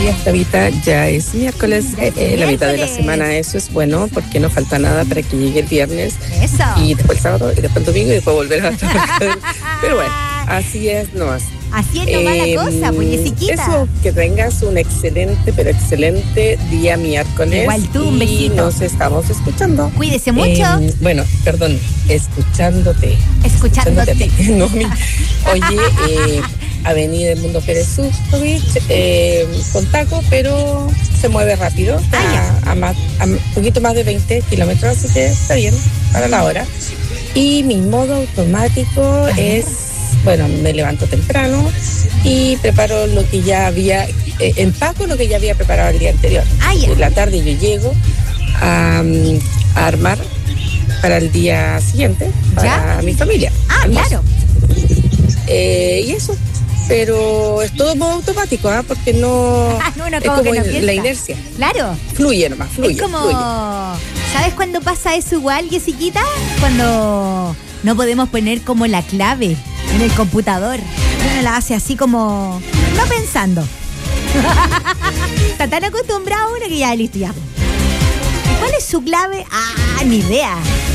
hasta ahorita ya es miércoles, la mitad de la semana. Eso es bueno porque no falta nada para que llegue el viernes. Eso. Y después el sábado, y después el domingo, y después volver a trabajar. Pero bueno, así es, no es. Así es nomás la cosa, pues, Jessiquita. Eso, que tengas un excelente, pero excelente día miércoles. Igual tú, un besito. Y nos estamos escuchando. Cuídese mucho. Bueno, perdón, escuchándote. Escuchándote. A ti. No, oye, Avenida Edmundo Pérez Sustovich, con taco, pero se mueve rápido. A un poquito más de 20 kilómetros, así que está bien para la hora. Y mi modo automático es... Bueno, me levanto temprano y preparo lo que ya había, empaco lo que ya había preparado el día anterior. En la tarde yo llego a armar para el día siguiente, para mi familia. Claro. Y eso, pero es todo modo automático, porque no, no es como que no la inercia. Claro. Fluye nomás, fluye. Es como, fluye. ¿Sabes cuándo pasa eso igual, Jessiquita? Cuando no podemos poner como la clave en el computador. Uno la hace así como no pensando. Está tan acostumbrado uno que ya listo, ya. ¿Cuál es su clave? Ni idea.